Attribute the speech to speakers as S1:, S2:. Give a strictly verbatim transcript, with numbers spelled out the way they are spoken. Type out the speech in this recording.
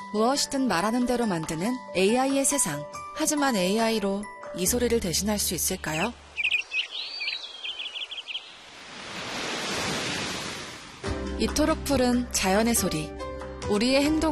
S1: 무엇이든 말하는 대로 만드는 에이아이의 세상. 하지만 에이아이로 이 소리를 대신할 수 있을까요? 이토록 푸른 자연의 소리. 우리의 행동